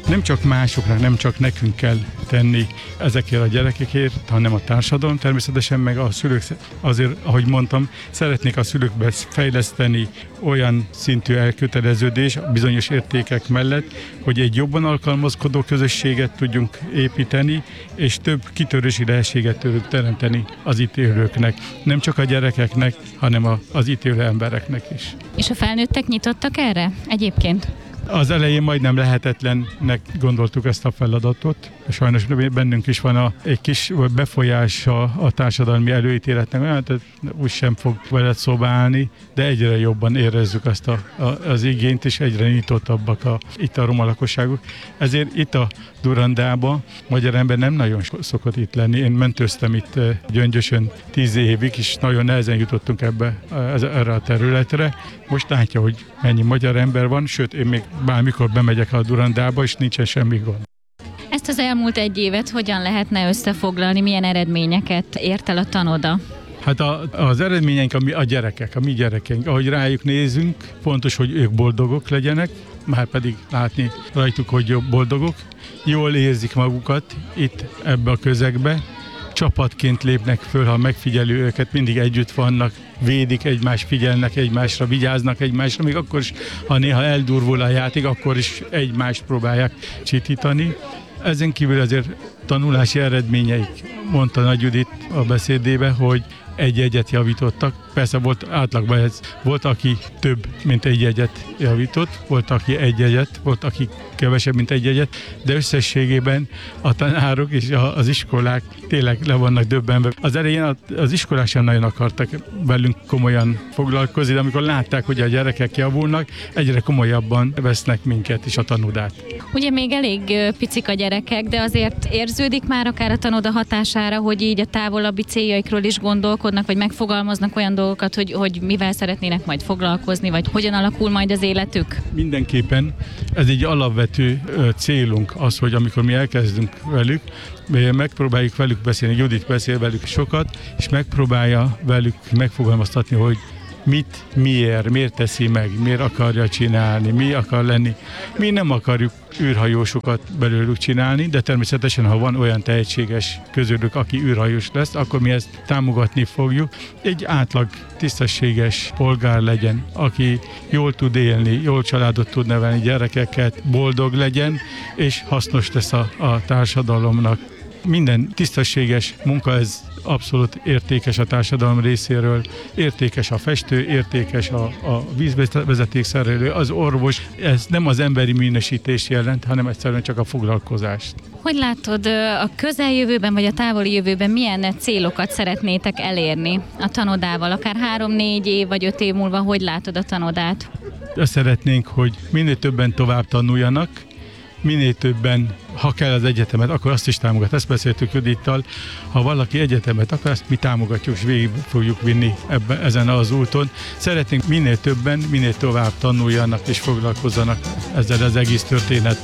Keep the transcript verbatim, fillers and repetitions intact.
nem csak másoknak, nem csak nekünk kell tenni ezekért a gyerekekért, hanem a társadalom természetesen, meg a szülők azért, ahogy mondtam, szeretnék a szülőkbe fejleszteni olyan szintű elköteleződés bizonyos értékek mellett, hogy egy jobban alkalmazkodó közösséget tudjunk építeni, és több kitörési lehetőséget tudunk teremteni az itt élőknek. Nem csak a gyerekeknek, hanem az itt élő embereknek is. És a felnőttek nyitottak erre egyébként? Az elején majdnem lehetetlennek gondoltuk ezt a feladatot. Sajnos bennünk is van a, egy kis befolyása a társadalmi előítéletnek, olyan, tehát úgy sem fog veled szobálni, de egyre jobban érezzük azt a, a, az igényt, és egyre nyitottabbak a, itt a roma lakosságok. Ezért itt a Durandában magyar ember nem nagyon szokott itt lenni. Én mentőztem itt Gyöngyösön tíz évig, és nagyon nehezen jutottunk ebbe, erre a területre. Most látja, hogy mennyi magyar ember van, sőt, én még bármikor bemegyek a Durandába, és nincsen semmi gond. Ezt az elmúlt egy évet hogyan lehetne összefoglalni, milyen eredményeket ért el a tanoda? Hát a, az eredményeink a, mi, a gyerekek, a mi gyerekeink. Ahogy rájuk nézünk, fontos, hogy ők boldogok legyenek, már pedig látni rajtuk, hogy boldogok, jól érzik magukat itt ebbe a közegbe, csapatként lépnek föl, ha megfigyelő őket, mindig együtt vannak, védik egymást, figyelnek egymásra, vigyáznak egymásra, még akkor is, ha néha eldurvul a játék, akkor is egymást próbálják csitítani. Ezen kívül azért tanulási eredményeik, mondta Nagy Judit a beszédébe, hogy egy jegyet javítottak. Persze volt átlagban ez, volt, aki több, mint egy jegyet javított, volt, aki egy jegyet, volt, aki kevesebb, mint egy jegyet, de összességében a tanárok és az iskolák tényleg le vannak döbbenve. Az elején az iskolák sem nagyon akartak velünk komolyan foglalkozni, de amikor látták, hogy a gyerekek javulnak, egyre komolyabban vesznek minket és a tanodát. Ugye még elég picik a gyerekek, de azért érződik már akár a tanoda hatására, hogy így a távolabbi céljaikról is gondolkodnak, vagy megfogalmaznak olyan dolgokat, hogy, hogy mivel szeretnének majd foglalkozni, vagy hogyan alakul majd az életük? Mindenképpen ez egy alapvető célunk az, hogy amikor mi elkezdünk velük, megpróbáljuk velük beszélni, Judit beszél velük sokat, és megpróbálja velük megfogalmaztatni, hogy mit, miért, miért teszi meg, miért akarja csinálni, mi akar lenni. Mi nem akarjuk űrhajósokat belőlük csinálni, de természetesen, ha van olyan tehetséges közülük, aki űrhajós lesz, akkor mi ezt támogatni fogjuk. Egy átlag tisztességes polgár legyen, aki jól tud élni, jól családot tud nevelni, gyerekeket, boldog legyen, és hasznos lesz a, a társadalomnak. Minden tisztességes munka, ez abszolút értékes a társadalom részéről, értékes a festő, értékes a, a vízvezetékszerelő, az orvos, ez nem az emberi minősítés jelent, hanem egyszerűen csak a foglalkozást. Hogy látod, a közeljövőben vagy a távoli jövőben milyen célokat szeretnétek elérni a tanodával? Akár három-négy év vagy öt év múlva, hogy látod a tanodát? Azt szeretnénk, hogy minél többen tovább tanuljanak, minél többen, ha kell az egyetemet, akkor azt is támogat. Ezt beszéltük Judittal, ha valaki egyetemet akar, azt mi támogatjuk, és végig fogjuk vinni ebben, ezen az úton. Szeretnénk minél többen, minél tovább tanuljanak és foglalkozzanak ezzel az egész történet